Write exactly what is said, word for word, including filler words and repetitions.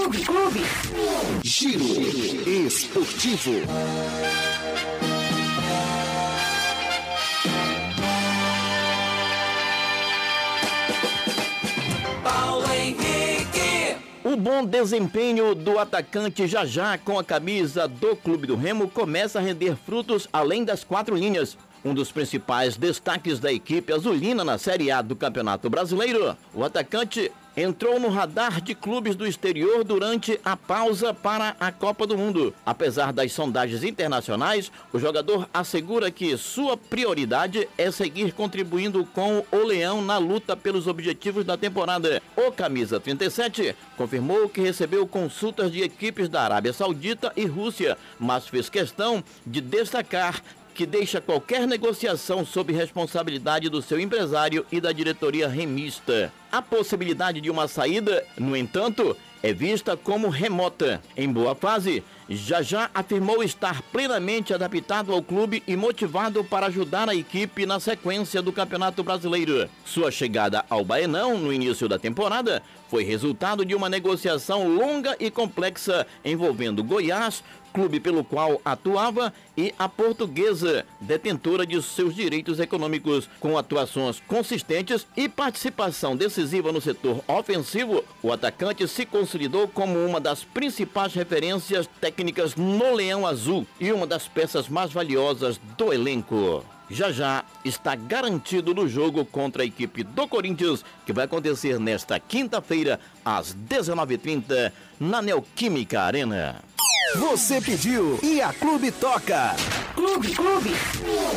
Clube, clube. Giro esportivo. Paulo Henrique. O bom desempenho do atacante Jajá com a camisa do Clube do Remo começa a render frutos além das quatro linhas. Um dos principais destaques da equipe azulina na Série A do Campeonato Brasileiro, o atacante entrou no radar de clubes do exterior durante a pausa para a Copa do Mundo. Apesar das sondagens internacionais, o jogador assegura que sua prioridade é seguir contribuindo com o Leão na luta pelos objetivos da temporada. O camisa trinta e sete confirmou que recebeu consultas de equipes da Arábia Saudita e Rússia, mas fez questão de destacar que deixa qualquer negociação sob responsabilidade do seu empresário e da diretoria remista. A possibilidade de uma saída, no entanto, é vista como remota. Em boa fase, Jajá afirmou estar plenamente adaptado ao clube e motivado para ajudar a equipe na sequência do Campeonato Brasileiro. Sua chegada ao Baenão no início da temporada foi resultado de uma negociação longa e complexa envolvendo Goiás, clube pelo qual atuava, e a Portuguesa, detentora de seus direitos econômicos. Com atuações consistentes e participação decisiva no setor ofensivo, o atacante se consolidou como uma das principais referências técnicas no Leão Azul e uma das peças mais valiosas do elenco. Jajá está garantido no jogo contra a equipe do Corinthians, que vai acontecer nesta quinta-feira, às dezenove e trinta, na Neoquímica Arena. Você pediu e a Clube toca. Clube, clube.